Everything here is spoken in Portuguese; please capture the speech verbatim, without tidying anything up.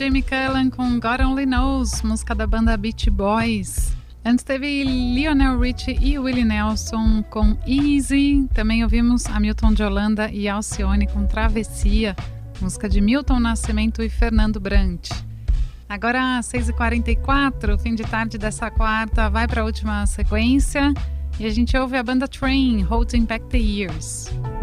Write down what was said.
Jimmy Cullen com God Only Knows, música da banda Beach Boys. Antes teve Lionel Richie e Willie Nelson com Easy. Também ouvimos Hamilton de Holanda e Alcione com Travessia, música de Milton Nascimento e Fernando Brant. Agora às seis e quarenta e quatro, fim de tarde dessa quarta, vai para a última sequência e a gente ouve a banda Train, Holding Back the Years.